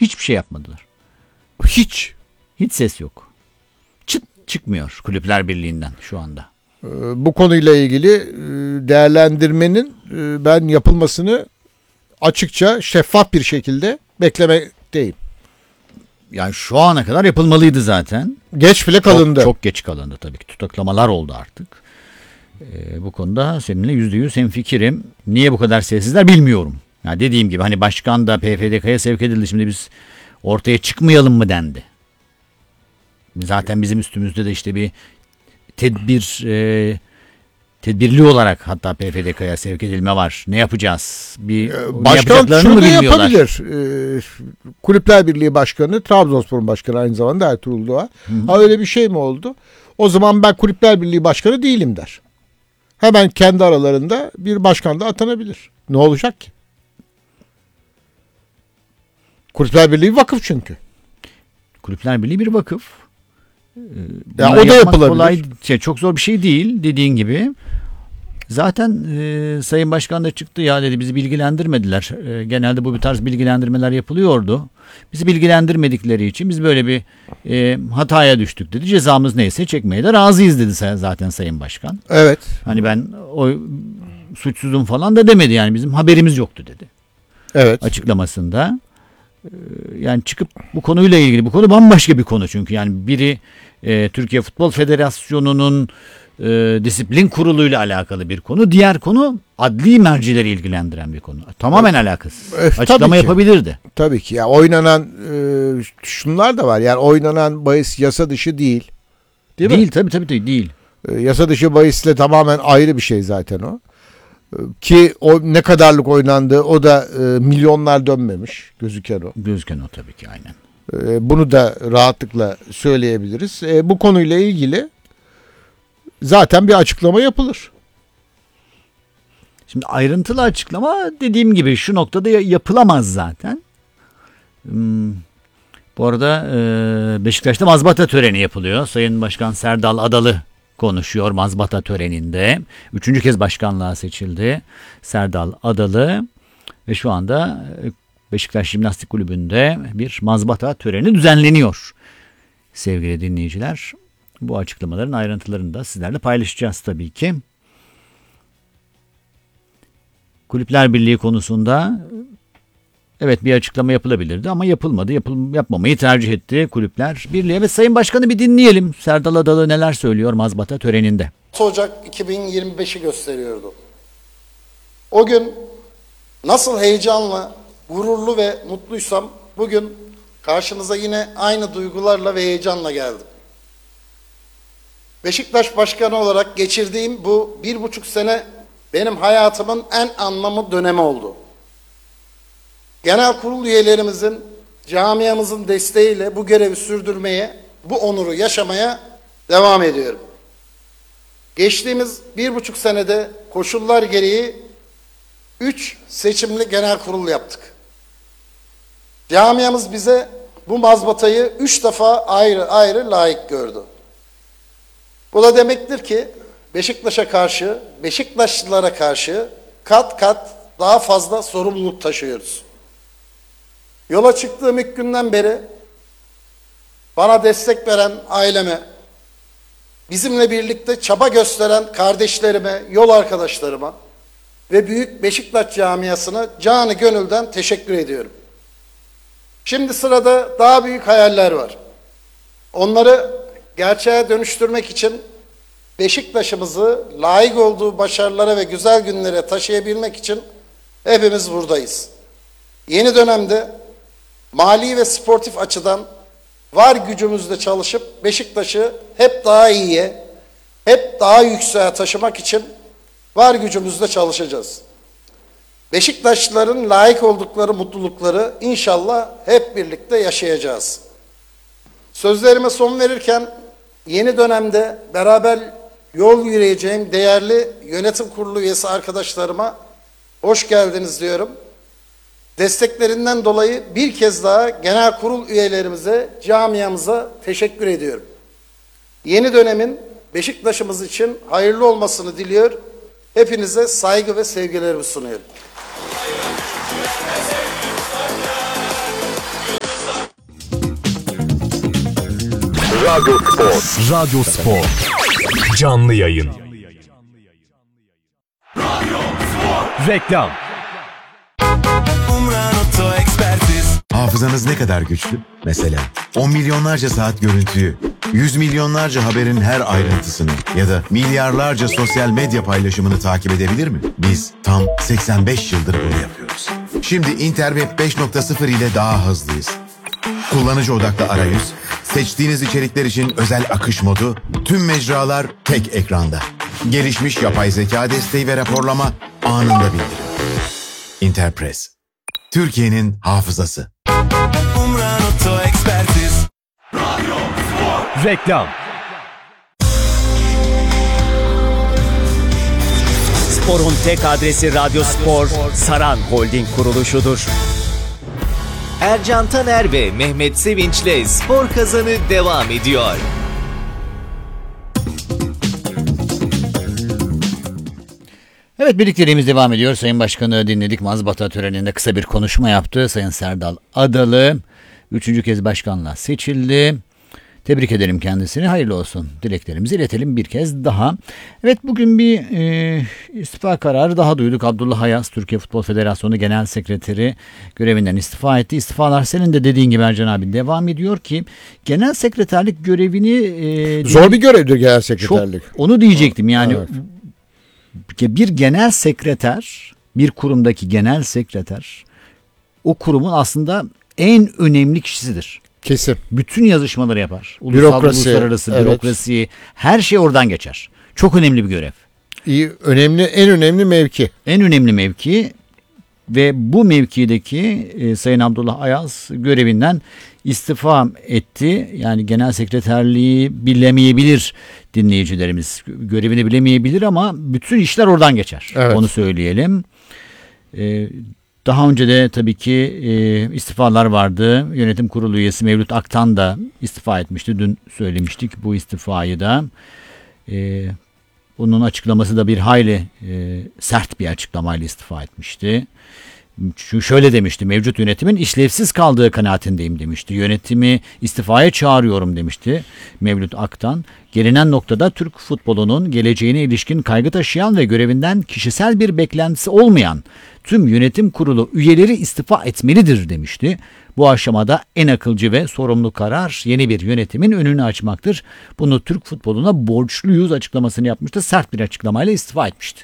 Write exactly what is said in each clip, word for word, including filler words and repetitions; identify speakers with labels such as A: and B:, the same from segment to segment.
A: hiçbir şey yapmadılar.
B: Hiç.
A: Hiç ses yok. Çıt çıkmıyor Kulüpler Birliği'nden şu anda.
B: Bu konuyla ilgili değerlendirmenin ben yapılmasını açıkça şeffaf bir şekilde beklemekteyim.
A: Yani şu ana kadar yapılmalıydı zaten.
B: Geç bile kalındı.
A: Çok, çok geç kalındı tabii ki. Tutuklamalar oldu artık. Ee, bu konuda seninle yüzde yüz hemfikirim. Niye bu kadar sessizler bilmiyorum. Yani dediğim gibi hani başkan da P F D K'ya sevk edildi. Şimdi biz ortaya çıkmayalım mı dendi. Zaten bizim üstümüzde de işte bir tedbir e, tedbirli olarak hatta P F D K'ya sevk edilme var. Ne yapacağız? Bir
B: başkan şunu da yapabilir. Ee, Kulüpler Birliği Başkanı, Trabzonspor'un başkanı aynı zamanda Ertuğrul Doğa. Ha öyle bir şey mi oldu? O zaman ben Kulüpler Birliği Başkanı değilim der. Hemen kendi aralarında bir başkan da atanabilir. Ne olacak ki? Kulüpler Birliği vakıf çünkü.
A: Kulüpler Birliği bir vakıf.
B: Ya o da yapılabilir.
A: Kolay, şey, çok zor bir şey değil dediğin gibi. Zaten e, Sayın Başkan da çıktı ya dedi bizi bilgilendirmediler. E, genelde bu bir tarz bilgilendirmeler yapılıyordu. Bizi bilgilendirmedikleri için biz böyle bir e, hataya düştük dedi. Cezamız neyse çekmeye de razıyız dedi zaten Sayın Başkan.
B: Evet.
A: Hani ben o suçsuzum falan da demedi yani bizim haberimiz yoktu dedi.
B: Evet.
A: Açıklamasında. E, yani çıkıp bu konuyla ilgili bu konu bambaşka bir konu çünkü yani biri e, Türkiye Futbol Federasyonu'nun E, disiplin kuruluyla alakalı bir konu. Diğer konu adli mercileri ilgilendiren bir konu. Tamamen evet. alakasız.
B: Evet,
A: açıklama yapabilirdi.
B: Tabii ki. Ya oynanan e, şunlar da var. Yani oynanan bahis yasa dışı değil.
A: Değil, değil mi? Tabii tabii tabii değil.
B: E, yasa dışı bahisle tamamen ayrı bir şey zaten o. E, ki o ne kadarlık oynandı o da e, milyonlar dönmemiş. Gözüken o.
A: Gözüken o tabii ki aynen.
B: E, bunu da rahatlıkla söyleyebiliriz. E, bu konuyla ilgili zaten bir açıklama yapılır.
A: Şimdi ayrıntılı açıklama dediğim gibi şu noktada yapılamaz zaten. Hmm. Bu arada e, Beşiktaş'ta mazbata töreni yapılıyor. Sayın Başkan Serdal Adalı konuşuyor mazbata töreninde. Üçüncü kez başkanlığa seçildi Serdal Adalı. Ve şu anda Beşiktaş Jimnastik Kulübü'nde bir mazbata töreni düzenleniyor. Sevgili dinleyiciler. Bu açıklamaların ayrıntılarını da sizlerle paylaşacağız tabii ki. Kulüpler Birliği konusunda evet bir açıklama yapılabilirdi ama yapılmadı. Yapıl, yapmamayı tercih etti Kulüpler Birliği. Ve Sayın Başkan'ı bir dinleyelim. Serdal Adalı neler söylüyor mazbata töreninde.
C: Ocak iki bin yirmi beşi gösteriyordu. O gün nasıl heyecanla, gururlu ve mutluysam bugün karşınıza yine aynı duygularla ve heyecanla geldim. Beşiktaş Başkanı olarak geçirdiğim bu bir buçuk sene benim hayatımın en anlamlı dönemi oldu. Genel kurul üyelerimizin, camiamızın desteğiyle bu görevi sürdürmeye, bu onuru yaşamaya devam ediyorum. Geçtiğimiz bir buçuk senede koşullar gereği üç seçimli genel kurul yaptık. Camiamız bize bu mazbatayı üç defa ayrı ayrı layık gördü. Bu da demektir ki Beşiktaş'a karşı, Beşiktaşlılara karşı kat kat daha fazla sorumluluk taşıyoruz. Yola çıktığım ilk günden beri bana destek veren aileme, bizimle birlikte çaba gösteren kardeşlerime, yol arkadaşlarıma ve büyük Beşiktaş camiasına canı gönülden teşekkür ediyorum. Şimdi sırada daha büyük hayaller var. Onları gerçeğe dönüştürmek için Beşiktaş'ımızı layık olduğu başarılara ve güzel günlere taşıyabilmek için hepimiz buradayız. Yeni dönemde mali ve sportif açıdan var gücümüzle çalışıp Beşiktaş'ı hep daha iyiye, hep daha yükseğe taşımak için var gücümüzle çalışacağız. Beşiktaşlıların layık oldukları mutlulukları inşallah hep birlikte yaşayacağız. Sözlerime son verirken yeni dönemde beraber yol yürüyeceğim değerli yönetim kurulu üyesi arkadaşlarıma hoş geldiniz diyorum. Desteklerinden dolayı bir kez daha genel kurul üyelerimize, camiamıza teşekkür ediyorum. Yeni dönemin Beşiktaş'ımız için hayırlı olmasını diliyor. Hepinize saygı ve sevgilerimi sunuyorum.
D: Radyo Spor. Radyo Spor. Canlı yayın. Reklam.
E: Hafızanız ne kadar güçlü? Mesela on milyonlarca saat görüntüyü, yüz milyonlarca haberin her ayrıntısını ya da milyarlarca sosyal medya paylaşımını takip edebilir mi? Biz tam seksen beş yıldır bunu yapıyoruz. Şimdi Interweb beş nokta sıfır ile daha hızlıyız. Kullanıcı odaklı arayüz, seçtiğiniz içerikler için özel akış modu, tüm mecralar tek ekranda. Gelişmiş yapay zeka desteği ve raporlama anında bildirim. Interpress, Türkiye'nin hafızası.
D: Reklam.
F: Spor'un tek adresi Radyo Spor, Saran Holding kuruluşudur. Ercan Taner ve Mehmet Sevinç'le Spor Kazanı devam ediyor.
A: Evet, birlikteliğimiz devam ediyor. Sayın Başkanı dinledik. Mazbata töreninde kısa bir konuşma yaptı. Sayın Serdal Adalı üçüncü kez başkanlığa seçildi. Tebrik edelim kendisini. Hayırlı olsun. Dileklerimizi iletelim bir kez daha. Evet, bugün bir e, istifa kararı daha duyduk. Abdullah Ayaz, Türkiye Futbol Federasyonu Genel Sekreteri görevinden istifa etti. İstifalar senin de dediğin gibi Ercan abi devam ediyor ki genel sekreterlik görevini... E,
B: Zor bir görevdir genel sekreterlik.
A: Çok, onu diyecektim yani.
B: Evet.
A: Bir genel sekreter, bir kurumdaki genel sekreter o kurumun aslında en önemli kişisidir.
B: Kesin.
A: Bütün yazışmaları yapar. Ulusal,
B: Bürokrasi,
A: uluslararası
B: evet.
A: bürokrasi, her şey oradan geçer. Çok önemli bir görev.
B: İyi, önemli, en önemli mevki.
A: En önemli mevki ve bu mevkideki e, Sayın Abdullah Ayaz görevinden istifa etti. Yani genel sekreterliği bilemeyebilir dinleyicilerimiz. Görevini bilemeyebilir ama bütün işler oradan geçer.
B: Evet.
A: Onu söyleyelim. E, Daha önce de tabii ki e, istifalar vardı. Yönetim kurulu üyesi Mevlüt Aktan da istifa etmişti. Dün söylemiştik bu istifayı da. E, bunun açıklaması da bir hayli e, sert bir açıklamayla istifa etmişti. Çünkü şöyle demişti: mevcut yönetimin işlevsiz kaldığı kanaatindeyim demişti. Yönetimi istifaya çağırıyorum demişti Mevlüt Aktan. Gelinen noktada Türk futbolunun geleceğine ilişkin kaygı taşıyan ve görevinden kişisel bir beklentisi olmayan tüm yönetim kurulu üyeleri istifa etmelidir demişti. Bu aşamada en akılcı ve sorumlu karar yeni bir yönetimin önünü açmaktır. Bunu Türk futboluna borçluyuz açıklamasını yapmıştı. Sert bir açıklamayla istifa etmişti.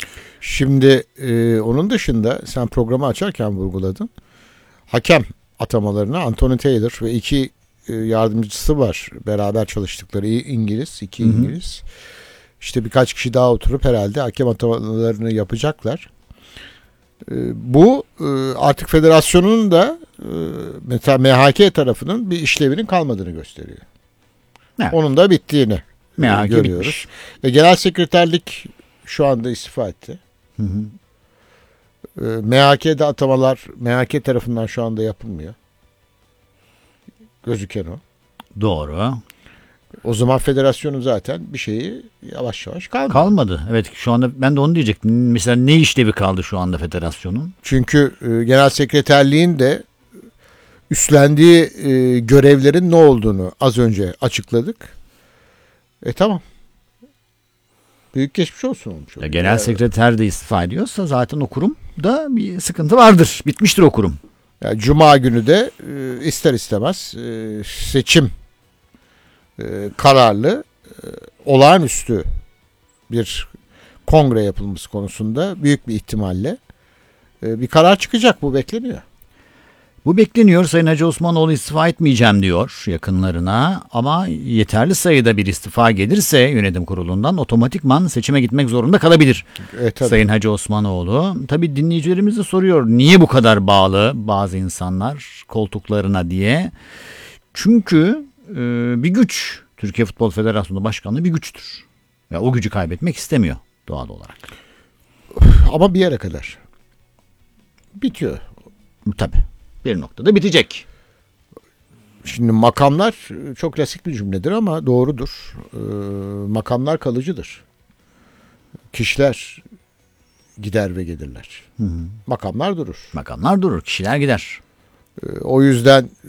B: Şimdi e, onun dışında sen programı açarken vurguladın. Hakem atamalarına Anthony Taylor ve iki e, yardımcısı var. Beraber çalıştıkları İngiliz, iki
A: Hı hı.
B: İngiliz. İşte birkaç kişi daha oturup herhalde hakem atamalarını yapacaklar. E, bu e, artık federasyonun da e, mesela M H K tarafının bir işlevinin kalmadığını gösteriyor.
A: Evet.
B: Onun da bittiğini
A: M H K
B: e, görüyoruz.
A: bitmiş.
B: Ve genel sekreterlik şu anda istifa etti.
A: Hı hı.
B: M H K'de atamalar M H K tarafından şu anda yapılmıyor. Gözüken o.
A: Doğru.
B: O zaman federasyonun zaten bir şeyi yavaş yavaş kalmadı.
A: Kalmadı. Evet, şu anda ben de onu diyecektim. Mesela ne işlevi kaldı şu anda federasyonun?
B: Çünkü e, genel sekreterliğin de üstlendiği e, görevlerin ne olduğunu az önce açıkladık. E tamam. Büyük geçmiş olsun olmuş.
A: Ya genel sekreter de istifa ediyorsa zaten o kurumda bir sıkıntı vardır. Bitmiştir o kurum.
B: Yani Cuma günü de e, ister istemez e, seçim e, kararlı e, olağanüstü bir kongre yapılması konusunda büyük bir ihtimalle e, bir karar çıkacak. Bu bekleniyor.
A: Bu bekleniyor. Sayın Hacı Osmanoğlu istifa etmeyeceğim diyor yakınlarına, ama yeterli sayıda bir istifa gelirse yönetim kurulundan otomatikman seçime gitmek zorunda kalabilir.
B: E, tabii.
A: Sayın Hacı Osmanoğlu. Tabii dinleyicilerimiz de soruyor, niye bu kadar bağlı bazı insanlar koltuklarına diye. Çünkü e, bir güç, Türkiye Futbol Federasyonu Başkanlığı bir güçtür. Ya o gücü kaybetmek istemiyor doğal olarak.
B: Ama bir yere kadar. Bitiyor.
A: Tabii. Bir noktada bitecek.
B: Şimdi makamlar çok klasik bir cümledir ama doğrudur. Ee, makamlar kalıcıdır. Kişiler gider ve gelirler.
A: Hı hı.
B: Makamlar durur.
A: Makamlar durur, kişiler gider.
B: Ee, o yüzden